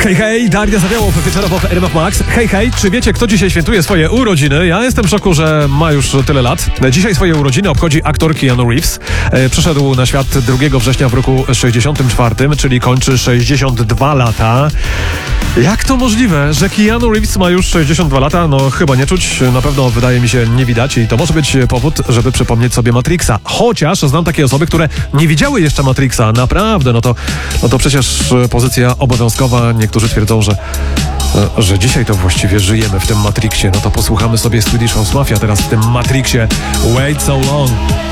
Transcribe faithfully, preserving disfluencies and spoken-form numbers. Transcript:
Hej, hej, Daria Zawiałow, wieczorowo w R M F Max. Hej, hej, czy wiecie, kto dzisiaj świętuje swoje urodziny? Ja jestem w szoku, że ma już tyle lat. Dzisiaj swoje urodziny obchodzi aktor Keanu Reeves. E, przyszedł na świat drugiego września w roku sześćdziesiątym czwartym, czyli kończy sześćdziesiąt dwa lata. Jak to możliwe, że Keanu Reeves ma już sześćdziesiąt dwa lata? No chyba nie czuć, na pewno wydaje mi się nie widać i to może być powód, żeby przypomnieć sobie Matrixa. Chociaż znam takie osoby, które nie widziały jeszcze Matrixa. Naprawdę, no to, no to przecież pozycja obowiązkowa. Niektórzy twierdzą, że, że dzisiaj to właściwie żyjemy w tym Matrixie. No to posłuchamy sobie Swedish House Mafia teraz w tym Matrixie. Wait so long.